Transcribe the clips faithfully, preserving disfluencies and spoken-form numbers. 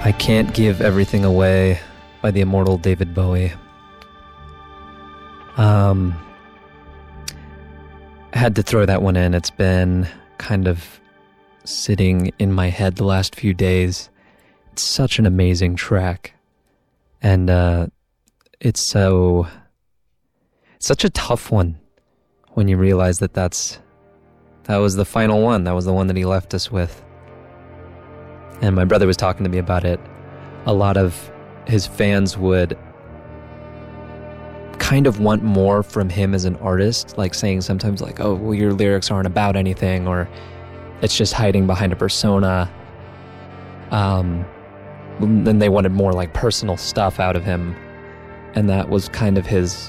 I Can't Give Everything Away by the immortal David Bowie. Um, I had to throw that one in. It's been kind of sitting in my head the last few days. It's such an amazing track. And uh, it's so... It's such a tough one when you realize that that's... That was the final one. That was the one that he left us with. And my brother was talking to me about it. A lot of his fans would kind of want more from him as an artist, like saying sometimes like, oh, well, your lyrics aren't about anything, or it's just hiding behind a persona. Um, then they wanted more like personal stuff out of him. And that was kind of his...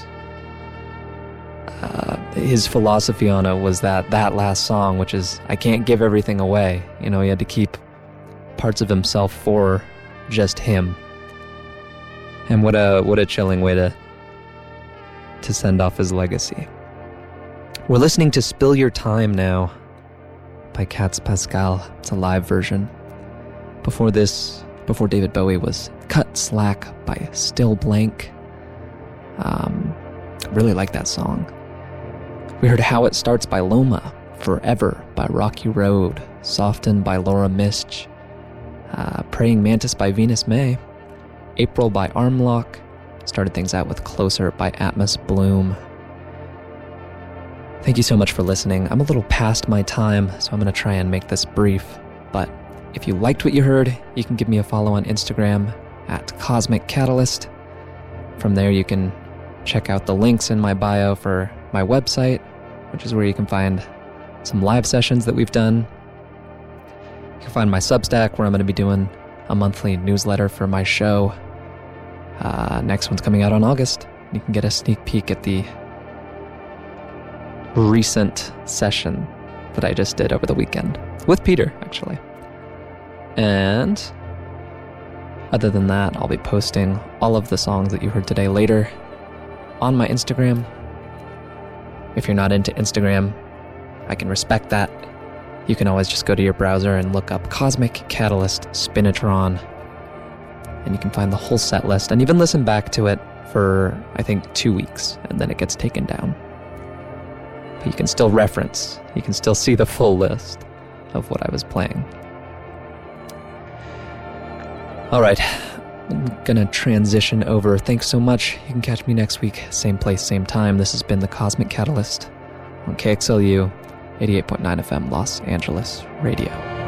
Uh, his philosophy on it was that that last song, which is, I can't give everything away. You know, he had to keep parts of himself for just him. And what a what a chilling way to to send off his legacy. We're listening to Spill Your Time now by Katz Pascal. It's a live version. Before this, before David Bowie was Cut Slack by Still Blank. Um, really like that song. We heard How It Starts by Loma, Forever by Rocky Road, Soften by Laura Misch, uh, Praying Mantis by Venus May, April by Armlock, started things out with Closer by Atmos Bloom. Thank you so much for listening. I'm a little past my time, so I'm going to try and make this brief, but if you liked what you heard, you can give me a follow on Instagram at Cosmic Catalyst. From there you can check out the links in my bio for my website, which is where you can find some live sessions that we've done. You can find my Substack, where I'm going to be doing a monthly newsletter for my show. Uh, next one's coming out on August. You can get a sneak peek at the recent session that I just did over the weekend. With Peter, actually. And other than that, I'll be posting all of the songs that you heard today later on my Instagram. If you're not into Instagram, I can respect that. You can always just go to your browser and look up Cosmic Catalyst Spinitron, and you can find the whole set list and even listen back to it for, I think, two weeks, and then it gets taken down. But you can still reference, you can still see the full list of what I was playing. All right, I'm gonna transition over. Thanks so much. You can catch me next week, same place, same time. This has been the Cosmic Catalyst on K X L U eighty-eight point nine F M Los Angeles Radio.